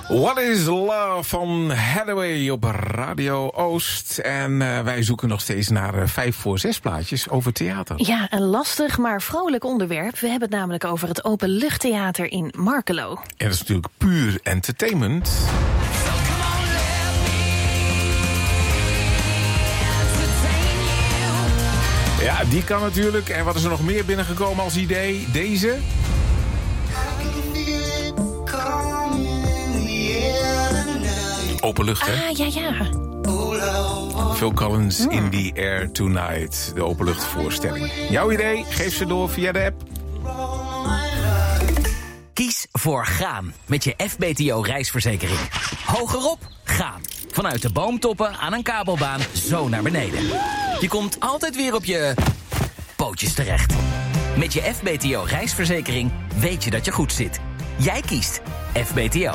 What is Love van Hathaway op Radio Oost. En wij zoeken nog steeds naar 5 voor 6 plaatjes over theater. Ja, een lastig maar vrolijk onderwerp. We hebben het namelijk over het openluchttheater in Markelo. En dat is natuurlijk puur entertainment. Ja, die kan natuurlijk. En wat is er nog meer binnengekomen als idee? Deze... Openlucht, hè? Ah, ja. Phil Collins, In the Air Tonight. De openluchtvoorstelling. Jouw idee? Geef ze door via de app. Kies voor gaan met je FBTO reisverzekering. Hogerop, gaan. Vanuit de boomtoppen aan een kabelbaan zo naar beneden. Je komt altijd weer op je pootjes terecht. Met je FBTO reisverzekering weet je dat je goed zit. Jij kiest FBTO.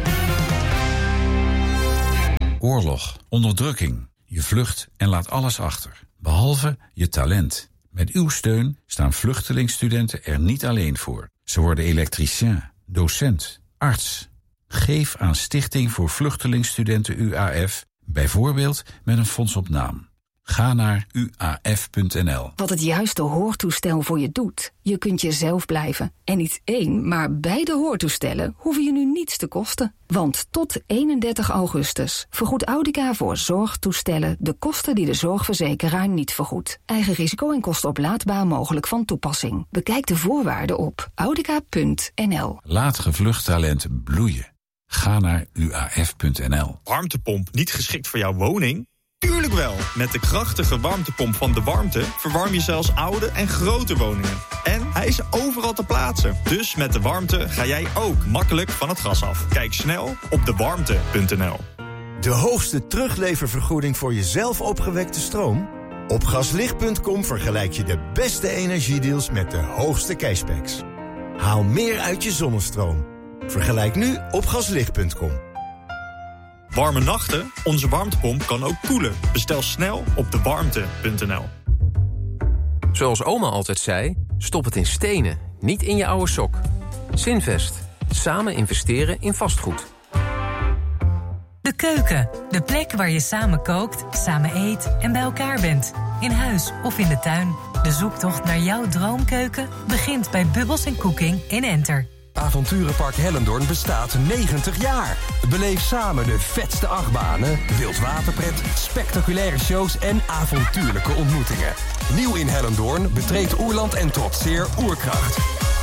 Oorlog, onderdrukking. Je vlucht en laat alles achter. Behalve je talent. Met uw steun staan vluchtelingstudenten er niet alleen voor. Ze worden elektricien, docent, arts. Geef aan Stichting voor Vluchtelingstudenten UAF, bijvoorbeeld met een fonds op naam. Ga naar uaf.nl. Wat het juiste hoortoestel voor je doet. Je kunt jezelf blijven. En niet 1, maar beide hoortoestellen hoeven je nu niets te kosten. Want tot 31 augustus vergoedt Audica voor zorgtoestellen de kosten die de zorgverzekeraar niet vergoedt. Eigen risico en kosten oplaadbaar mogelijk van toepassing. Bekijk de voorwaarden op audica.nl. Laat gevlucht talent bloeien. Ga naar uaf.nl. Warmtepomp niet geschikt voor jouw woning? Tuurlijk wel. Met de krachtige warmtepomp van De Warmte verwarm je zelfs oude en grote woningen. En hij is overal te plaatsen. Dus met De Warmte ga jij ook makkelijk van het gas af. Kijk snel op dewarmte.nl. De hoogste terugleververgoeding voor jezelf opgewekte stroom? Op gaslicht.com vergelijk je de beste energiedeals met de hoogste cashbacks. Haal meer uit je zonnestroom. Vergelijk nu op gaslicht.com. Warme nachten? Onze warmtepomp kan ook koelen. Bestel snel op dewarmte.nl. Zoals oma altijd zei, stop het in stenen, niet in je oude sok. Zinvest. Samen investeren in vastgoed. De keuken. De plek waar je samen kookt, samen eet en bij elkaar bent. In huis of in de tuin. De zoektocht naar jouw droomkeuken begint bij Bubbles & Cooking in Enter. Avonturenpark Hellendoorn bestaat 90 jaar. Beleef samen de vetste achtbanen, wildwaterpret, spectaculaire shows en avontuurlijke ontmoetingen. Nieuw in Hellendoorn betreedt Oerland en trotseer Oerkracht.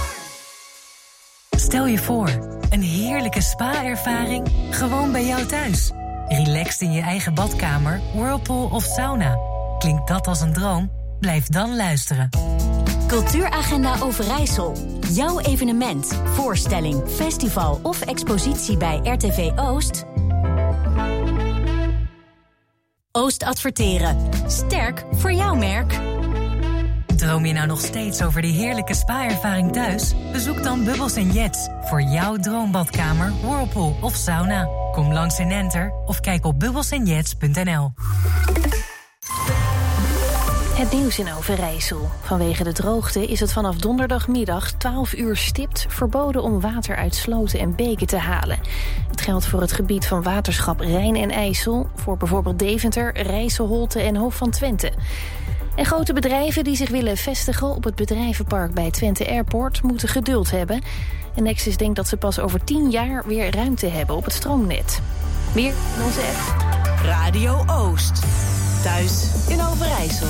Stel je voor, een heerlijke spa-ervaring gewoon bij jou thuis. Relaxed in je eigen badkamer, whirlpool of sauna. Klinkt dat als een droom? Blijf dan luisteren. Cultuuragenda Overijssel. Jouw evenement, voorstelling, festival of expositie bij RTV Oost? Oost Adverteren. Sterk voor jouw merk. Droom je nou nog steeds over die heerlijke spa-ervaring thuis? Bezoek dan Bubbles & Jets voor jouw droombadkamer, whirlpool of sauna. Kom langs in Enter of kijk op bubbelsandjets.nl. Het nieuws in Overijssel. Vanwege de droogte is het vanaf donderdagmiddag 12 uur stipt verboden om water uit sloten en beken te halen. Het geldt voor het gebied van waterschap Rijn en IJssel, voor bijvoorbeeld Deventer, Rijsselholte en Hof van Twente. En grote bedrijven die zich willen vestigen op het bedrijvenpark bij Twente Airport moeten geduld hebben. En Nexus denkt dat ze pas over 10 jaar weer ruimte hebben op het stroomnet. Meer in onze app. Radio Oost. Thuis in Overijssel.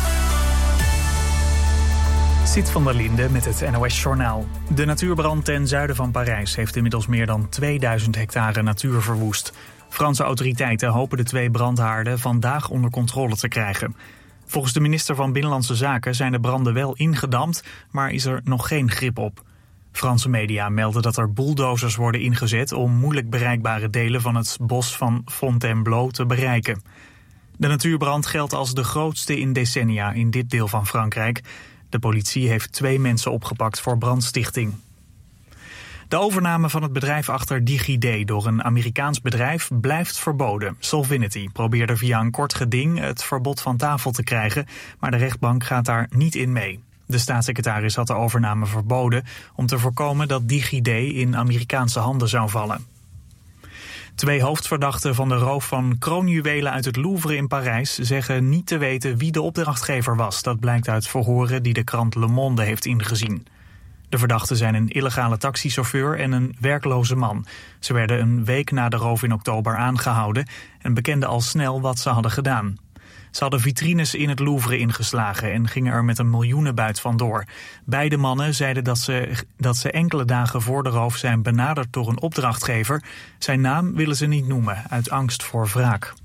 Siet van der Linde met het NOS-journaal. De natuurbrand ten zuiden van Parijs heeft inmiddels meer dan 2000 hectare natuur verwoest. Franse autoriteiten hopen de 2 brandhaarden vandaag onder controle te krijgen. Volgens de minister van Binnenlandse Zaken zijn de branden wel ingedamd, maar is er nog geen grip op. Franse media melden dat er bulldozers worden ingezet om moeilijk bereikbare delen van het bos van Fontainebleau te bereiken. De natuurbrand geldt als de grootste in decennia in dit deel van Frankrijk. De politie heeft 2 mensen opgepakt voor brandstichting. De overname van het bedrijf achter DigiD door een Amerikaans bedrijf blijft verboden. Solvinity probeerde via een kort geding het verbod van tafel te krijgen, maar de rechtbank gaat daar niet in mee. De staatssecretaris had de overname verboden om te voorkomen dat DigiD in Amerikaanse handen zou vallen. 2 hoofdverdachten van de roof van kroonjuwelen uit het Louvre in Parijs zeggen niet te weten wie de opdrachtgever was. Dat blijkt uit verhoren die de krant Le Monde heeft ingezien. De verdachten zijn een illegale taxichauffeur en een werkloze man. Ze werden een week na de roof in oktober aangehouden en bekenden al snel wat ze hadden gedaan. Ze hadden vitrines in het Louvre ingeslagen en gingen er met een miljoenenbuit vandoor. Beide mannen zeiden dat ze enkele dagen voor de roof zijn benaderd door een opdrachtgever. Zijn naam willen ze niet noemen, uit angst voor wraak.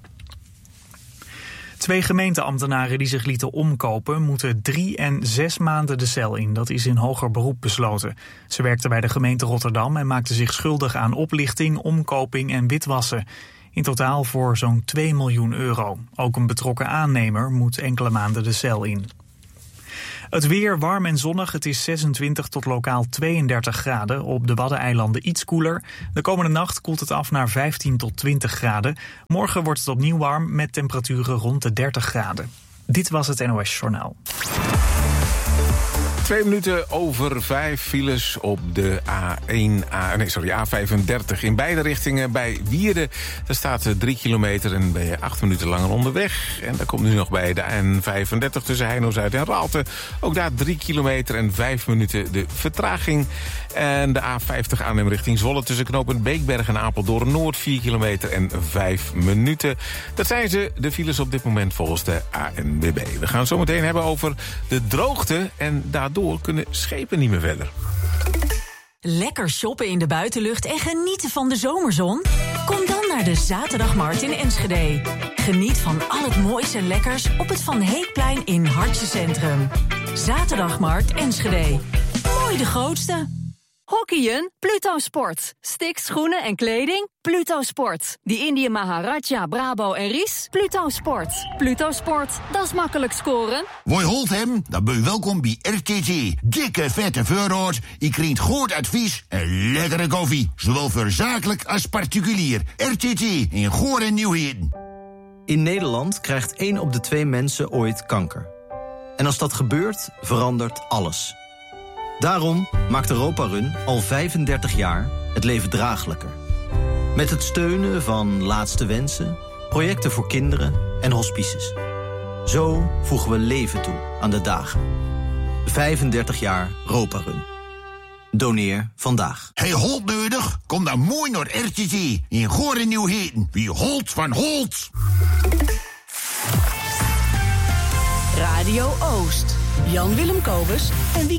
2 gemeenteambtenaren die zich lieten omkopen moeten 3 en 6 maanden de cel in. Dat is in hoger beroep besloten. Ze werkten bij de gemeente Rotterdam en maakten zich schuldig aan oplichting, omkoping en witwassen. In totaal voor zo'n 2 miljoen euro. Ook een betrokken aannemer moet enkele maanden de cel in. Het weer warm en zonnig. Het is 26 tot lokaal 32 graden. Op de Waddeneilanden iets koeler. De komende nacht koelt het af naar 15 tot 20 graden. Morgen wordt het opnieuw warm met temperaturen rond de 30 graden. Dit was het NOS Journaal. 2 minuten over 5 files op de A35 in beide richtingen. Bij Wierden, daar staat 3 kilometer en ben je 8 minuten langer onderweg. En daar komt nu nog bij de N35 tussen Heino-Zuid en Raalte. Ook daar 3 kilometer en 5 minuten de vertraging. En de A50 Arnhem richting Zwolle tussen knooppunt Beekberg en Apeldoorn Noord 4 kilometer en 5 minuten. Dat zijn ze, de files op dit moment volgens de ANWB. We gaan het zo meteen hebben over de droogte en daardoor kunnen schepen niet meer verder. Lekker shoppen in de buitenlucht en genieten van de zomerzon? Kom dan naar de Zaterdagmarkt in Enschede. Geniet van al het moois en lekkers op het Van Heekplein in Hartje Centrum. Zaterdagmarkt Enschede. Mooi de grootste. Hockeyen? Pluto Sport. Sticks, schoenen en kleding? Pluto Sport. Die Indië Maharaja, Brabo en Ries? Pluto Sport. Pluto Sport, dat is makkelijk scoren. Woi holt hem, dan ben je welkom bij RTT. Dikke vette voorraad, je krijgt goed advies en lekkere koffie. Zowel voor zakelijk als particulier. RTT in Goor en Nieuwheden. In Nederland krijgt 1 op de 2 mensen ooit kanker. En als dat gebeurt, verandert alles. Daarom maakt Europa Run al 35 jaar het leven draaglijker. Met het steunen van Laatste Wensen, projecten voor kinderen en hospices. Zo voegen we leven toe aan de dagen. 35 jaar Europa Run. Doneer vandaag. Hey, Holt nodig? Kom dan mooi naar RTT in Goor en Nieuwheden. Wie Holt van Holt. Radio Oost. Jan Willem Kobus en